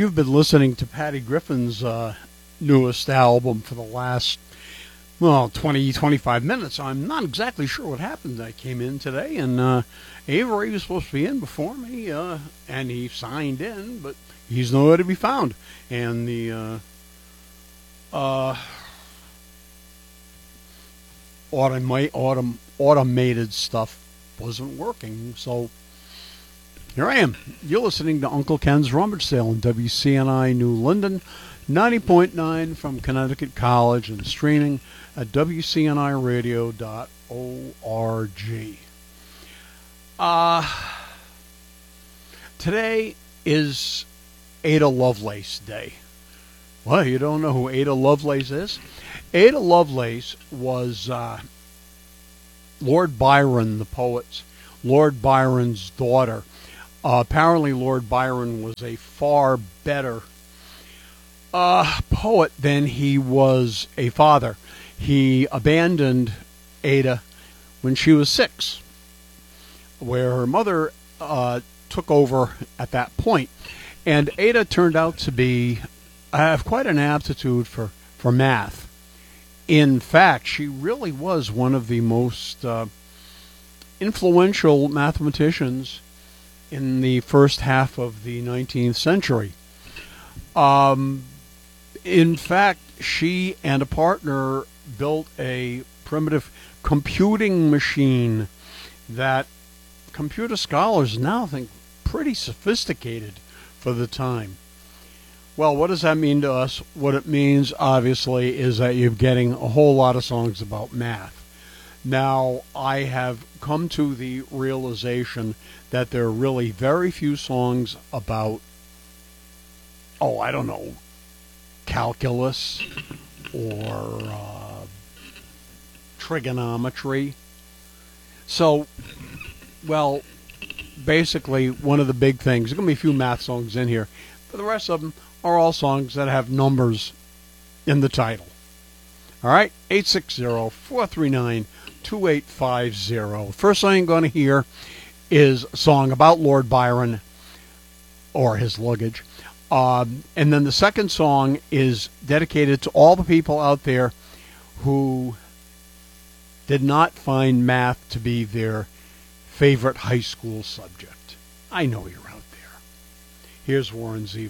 You've been listening to Patty Griffin's newest album for the last, 20, 25 minutes. I'm not exactly sure what happened. I came in today, and Avery was supposed to be in before me, and he signed in, but he's nowhere to be found. And the automated stuff wasn't working, so here I am. You're listening to Uncle Ken's Rummage Sale on WCNI New Linden, 90.9 from Connecticut College, and streaming at WCNIRadio.org. Today is Ada Lovelace Day. Well, you don't know who Ada Lovelace is? Ada Lovelace was Lord Byron, the poet's, Lord Byron's daughter. Apparently, Lord Byron was a far better poet than he was a father. He abandoned Ada when she was 6, where her mother took over at that point. And Ada turned out to have quite an aptitude for math. In fact, she really was one of the most influential mathematicians in the first half of the 19th century. In fact, she and a partner built a primitive computing machine that computer scholars now think pretty sophisticated for the time. Well, what does that mean to us? What it means, obviously, is that you're getting a whole lot of songs about math. Now, I have come to the realization that there are really very few songs about, calculus or trigonometry. So, basically, one of the big things, there's going to be a few math songs in here, but the rest of them are all songs that have numbers in the title. All right, 860-439-2850. First song you're going to hear is a song about Lord Byron or his luggage. And then the second song is dedicated to all the people out there who did not find math to be their favorite high school subject. I know you're out there. Here's Warren Zevon.